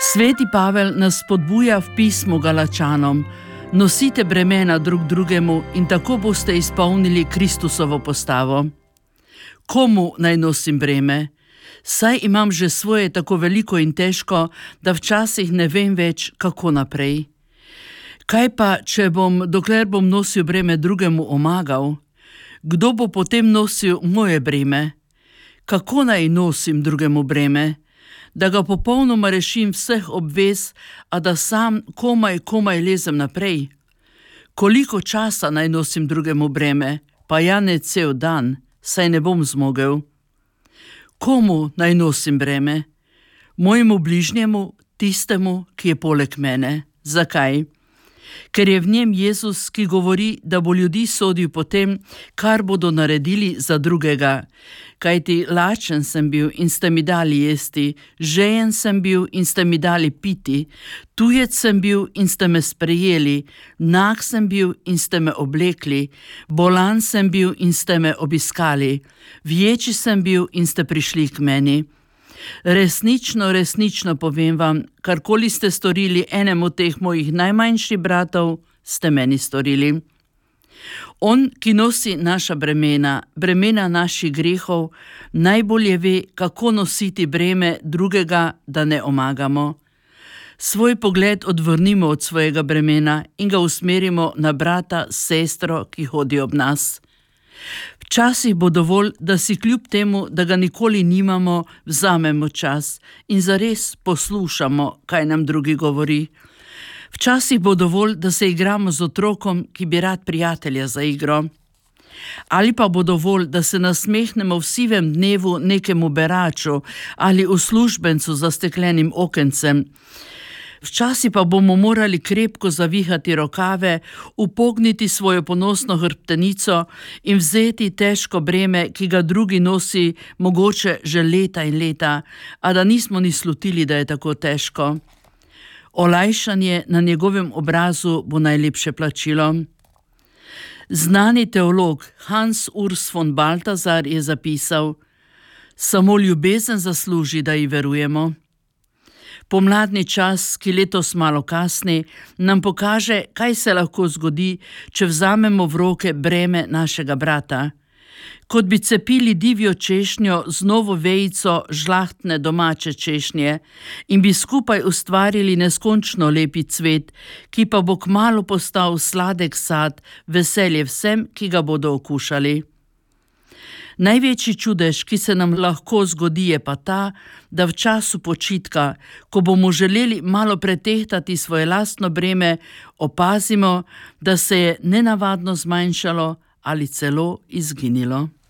Sveti Pavel nas spodbuja v pismu Galačanom: nosite bremena drug drugemu in tako boste izpolnili Kristusovo postavo. Komu naj nosim breme? Saj imam že svoje tako veliko in težko, da včasih ne vem več, kako naprej. Kaj pa, če bom, dokler bom nosil breme drugemu, omagal? Kdo bo potem nosil moje breme? Kako naj nosim drugemu breme? Da ga popolnoma rešim vseh obvez, a da sam komaj lezem naprej? Koliko časa naj nosim drugemu breme? Pa ja ne cel dan, saj ne bom zmogel. Komu naj nosim breme? Mojemu bližnjemu, tistemu, ki je poleg mene. Zakaj? Ker je v njem Jezus, ki govori, da bo ljudi sodil po tem, kar bodo naredili za drugega. Kajti lačen sem bil in ste mi dali jesti, žejen sem bil in ste mi dali piti, tujec sem bil in ste me sprejeli, nag sem bil in ste me oblekli, bolan sem bil in ste me obiskali, vječi sem bil in ste prišli k meni. Resnično povem vam, karkoli ste storili enemu teh mojih najmanjših bratov, ste meni storili. On, ki nosi naša bremena naših grehov, najbolje ve, kako nositi breme drugega, da ne omagamo. Svoj pogled odvrnimo od svojega bremena in ga usmerimo na brata, sestro, ki hodi ob nas. Včasih bo dovolj, da si kljub temu, da ga nikoli nimamo, vzamemo čas in zares poslušamo, kaj nam drugi govori. Včasih bo dovolj, da se igramo z otrokom, ki bi rad prijatelja za igro. Ali pa bo dovolj, da se nasmehnemo v sivem dnevu nekemu beraču ali uslužbencu za steklenim okencem. Včasih pa bomo morali krepko zavihati rokave, upogniti svojo ponosno hrbtenico in vzeti težko breme, ki ga drugi nosi mogoče že leta in leta, a da nismo ni slutili, da je tako težko. Olajšanje na njegovem obrazu bo najlepše plačilo. Znani teolog Hans Urs von Balthasar je zapisal: samo ljubezen zasluži, da ji verujemo. Pomladni čas, ki letos malo kasni, nam pokaže, kaj se lahko zgodi, če vzamemo v roke breme našega brata. Kot bi cepili divjo češnjo z novo vejico žlahtne domače češnje in bi skupaj ustvarili neskončno lepi cvet, ki pa bo kmalu postal sladek sad, veselje vsem, ki ga bodo okušali. Največji čudež, ki se nam lahko zgodi, je pa ta, da v času počitka, ko bomo želeli malo pretehtati svoje lastno breme, opazimo, da se je nenavadno zmanjšalo ali celo izginilo.